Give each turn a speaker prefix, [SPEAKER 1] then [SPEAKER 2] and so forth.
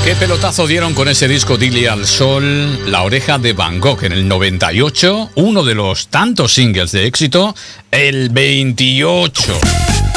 [SPEAKER 1] Qué pelotazo dieron con ese disco Dile al Sol, La Oreja de Van Gogh en el 98, uno de los tantos singles de éxito, el 28.